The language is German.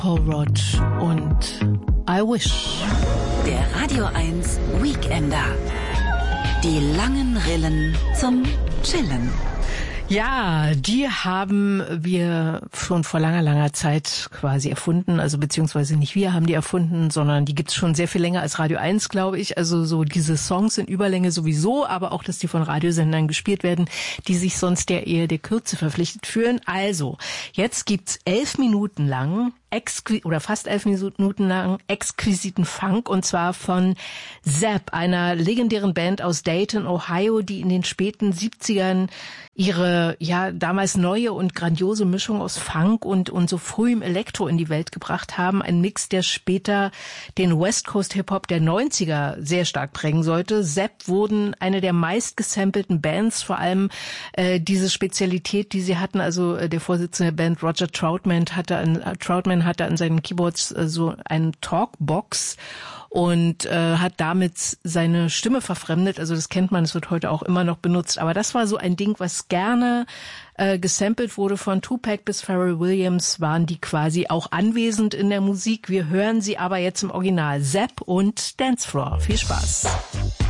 Paul Rudd und I Wish. Der Radio 1 Weekender. Die langen Rillen zum Chillen. Ja, die haben wir schon vor langer, langer Zeit quasi erfunden. Also beziehungsweise nicht wir haben die erfunden, sondern die gibt's schon sehr viel länger als Radio 1, glaube ich. Also so diese Songs in Überlänge sowieso, aber auch, dass die von Radiosendern gespielt werden, die sich sonst ja eher der Kürze verpflichtet fühlen. Also, jetzt gibt's 11 Minuten lang fast 11 Minuten lang exquisiten Funk, und zwar von Zapp, einer legendären Band aus Dayton, Ohio, die in den späten 70ern ihre damals neue und grandiose Mischung aus Funk und so frühem Elektro in die Welt gebracht haben. Ein Mix, der später den West Coast Hip-Hop der 90er sehr stark prägen sollte. Zapp wurden eine der meist gesampelten Bands, vor allem diese Spezialität, die sie hatten. Also der Vorsitzende der Band, Roger Troutman, hatte an seinen Keyboards so eine Talkbox und hat damit seine Stimme verfremdet. Also das kennt man, es wird heute auch immer noch benutzt. Aber das war so ein Ding, was gerne gesampelt wurde. Von Tupac bis Pharrell Williams waren die quasi auch anwesend in der Musik. Wir hören sie aber jetzt im Original. Zapp und Dance Floor. Viel Spaß.